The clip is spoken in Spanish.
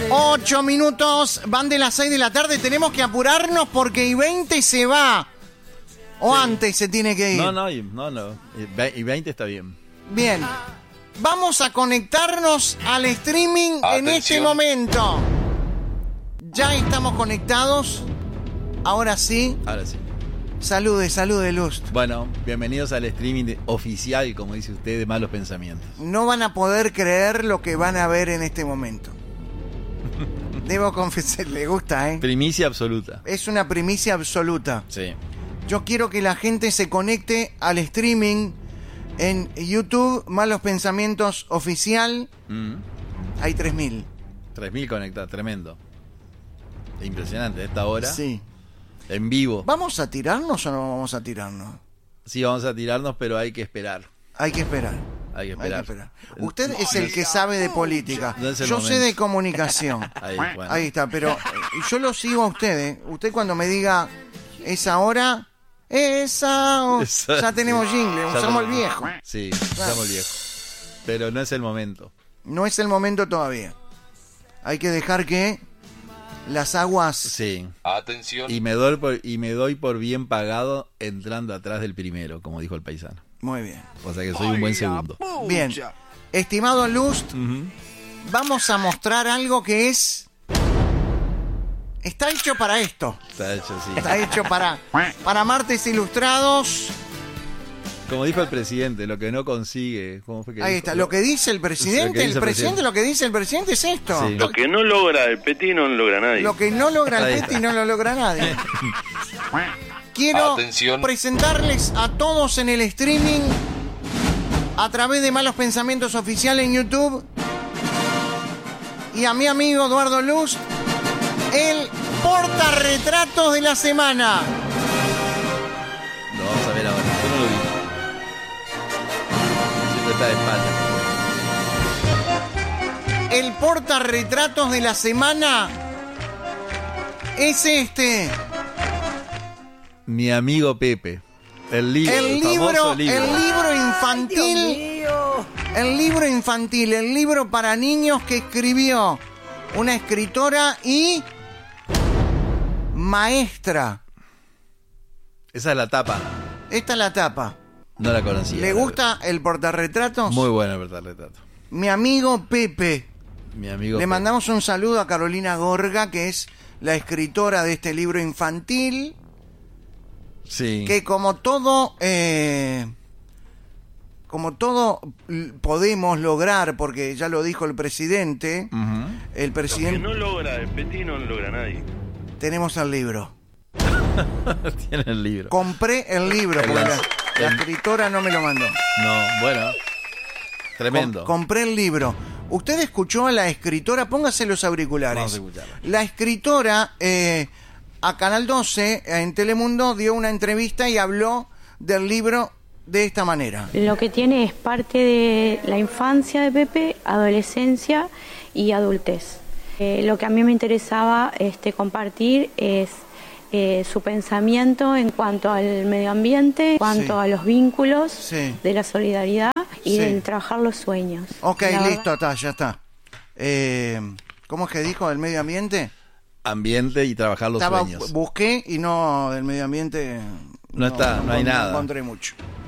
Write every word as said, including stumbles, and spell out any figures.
Ocho minutos, van de las seis de la tarde, tenemos que apurarnos porque I veinte se va. O sí. Antes se tiene que ir. No, no, no, no. I veinte está bien. Bien. Vamos a conectarnos al streaming. Atención. En este momento. Ya estamos conectados. Ahora sí. Ahora sí. Salude, salude, Lust. Bueno, bienvenidos al streaming de, oficial, como dice usted, de Malos Pensamientos. No van a poder creer lo que van a ver en este momento. Debo confesar, le gusta, ¿eh? Primicia absoluta. Es una primicia absoluta. Sí. Yo quiero que la gente se conecte al streaming en YouTube, Malos Pensamientos Oficial. Mm. Hay tres mil. tres mil conectados, tremendo. Impresionante, a esta hora. Sí. En vivo. ¿Vamos a tirarnos o no vamos a tirarnos? Sí, vamos a tirarnos, pero hay que esperar. Hay que esperar. Hay que esperar. Hay que esperar. Usted es el que sabe de política. No es el yo momento. sé de comunicación. Ahí, bueno. Ahí está, pero yo lo sigo a usted. ¿eh? Usted cuando me diga esa hora, esa hora, Esa, ya tenemos sí. jingle, Ya usamos lo... el viejo. Sí, usamos el viejo. Pero no es el momento. No es el momento todavía. Hay que dejar que las aguas... Sí. Atención. Y me doy por, y me doy por bien pagado entrando atrás del primero, como dijo el paisano. Muy bien. O sea que soy un buen segundo. Bien. Estimado Lust, uh-huh. Vamos a mostrar algo que es... Está hecho para esto. Está hecho, sí. Está hecho para, para martes ilustrados. Como dijo el presidente, lo que no consigue... ¿Cómo fue que Ahí dijo? está, lo que dice el presidente, dice el presidente, lo que dice el presidente es esto. Sí. Lo que no logra el Peti no lo logra nadie. Lo que no logra el Peti no lo logra nadie. Quiero Atención. presentarles a todos en el streaming a través de Malos Pensamientos Oficial en YouTube y a mi amigo Eduardo Luz el portarretratos de la semana. Lo vamos a ver ahora. Yo no lo vi. Siempre está de espalda. El portarretratos de la semana es este. Mi amigo Pepe. El libro. El el libro, libro. el libro infantil. El libro infantil, el libro para niños que escribió una escritora y maestra. Esa es la tapa. Esta es la tapa. No la conocía. ¿Le gusta el portarretratos? Muy bueno el portarretrato. Mi amigo Pepe. Mi amigo Le Pepe. mandamos un saludo a Carolina Gorga, que es la escritora de este libro infantil. Sí. Que como todo, eh, como todo podemos lograr, porque ya lo dijo el presidente, uh-huh. el presidente... Lo que no logra el Peti no lo logra nadie. Tenemos el libro. Tiene el libro. Compré el libro, porque la, la escritora no me lo mandó. No, bueno. Tremendo. Com- compré el libro. Usted escuchó a la escritora, póngase los auriculares. Vamos a escucharla. La escritora... Eh, a Canal doce, en Telemundo, dio una entrevista y habló del libro de esta manera. Lo que tiene es parte de la infancia de Pepe, adolescencia y adultez. Eh, lo que a mí me interesaba este, compartir es eh, su pensamiento en cuanto al medio ambiente, en cuanto Sí. a los vínculos, Sí. de la solidaridad y Sí. de trabajar los sueños. Ok, La listo, verdad- está, ya está. Eh, ¿Cómo es que dijo del medio ambiente? Ambiente y trabajar los Estaba, sueños. busqué y no, del medio ambiente... No está, no hay nada. encontré mucho.